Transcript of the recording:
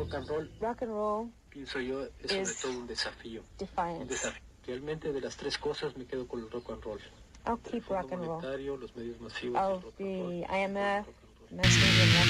rock and roll, pienso yo, es sobre todo un desafío. Un desafío. Realmente de las tres cosas me quedo con el rock and roll. I'll keep rock and roll. Los medios masivos, Of the IMF, message and